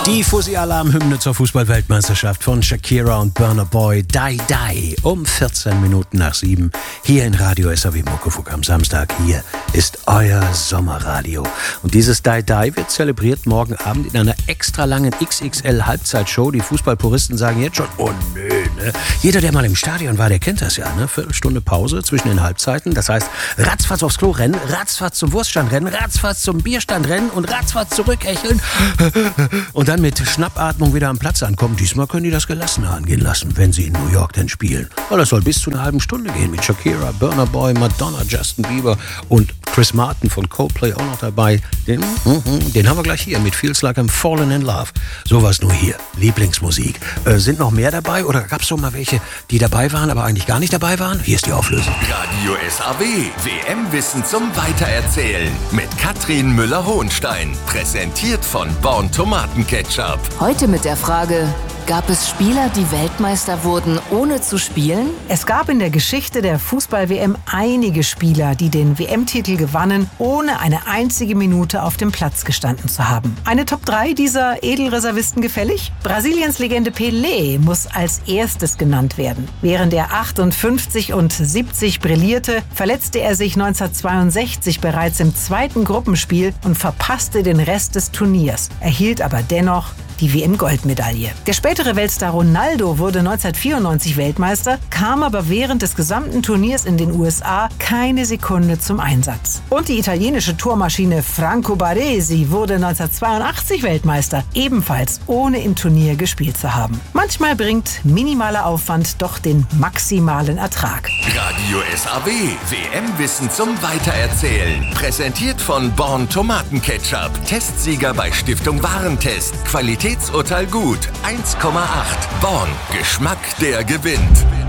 Die Fuzzy-Alarm-Hymne zur Fußball-Weltmeisterschaft von Shakira und Burna Boy, Die Die, um 14 Minuten nach 7, hier in Radio SAW Muckefuck am Samstag. Hier ist euer Sommerradio. Und dieses Die Die wird zelebriert morgen Abend in einer extra langen XXL-Halbzeitshow. Die Fußballpuristen sagen jetzt schon, oh nö, ne? Jeder, der mal im Stadion war, der kennt das ja, ne? Viertelstunde Pause zwischen den Halbzeiten. Das heißt, ratzfatz aufs Klo rennen, ratzfatz zum Wurststand rennen, ratzfatz zum Bierstand rennen und ratzfatz zurückhecheln. Und dann mit Schnappatmung wieder am Platz ankommen. Diesmal können die das gelassener angehen lassen, wenn sie in New York denn spielen. Weil das soll bis zu einer halben Stunde gehen mit Shakira, Burna Boy, Madonna, Justin Bieber und Chris Martin von Coldplay auch noch dabei. Den haben wir gleich hier mit Feels Like I'm Falling in Love. Sowas nur hier. Lieblingsmusik. Sind noch mehr dabei oder gab es schon mal welche, die dabei waren, aber eigentlich gar nicht dabei waren? Hier ist die Auflösung. Radio SAW. WM-Wissen zum Weitererzählen. Mit Katrin Müller-Hohenstein. Präsentiert von Born Tomatenketchup. Heute mit der Frage: Gab es Spieler, die Weltmeister wurden, ohne zu spielen? Es gab in der Geschichte der Fußball-WM einige Spieler, die den WM-Titel gewannen, ohne eine einzige Minute auf dem Platz gestanden zu haben. Eine Top 3 dieser Edelreservisten gefällig? Brasiliens Legende Pelé muss als erstes genannt werden. Während er 58 und 70 brillierte, verletzte er sich 1962 bereits im zweiten Gruppenspiel und verpasste den Rest des Turniers, erhielt aber dennoch die WM-Goldmedaille. Der spätere Weltstar Ronaldo wurde 1994 Weltmeister, kam aber während des gesamten Turniers in den USA keine Sekunde zum Einsatz. Und die italienische Tormaschine Franco Baresi wurde 1982 Weltmeister, ebenfalls ohne im Turnier gespielt zu haben. Manchmal bringt minimaler Aufwand doch den maximalen Ertrag. Radio SAW. WM-Wissen zum Weitererzählen. Präsentiert von Born Tomatenketchup. Testsieger bei Stiftung Warentest. Qualitätsurteil gut. 1,8. Born. Geschmack, der gewinnt.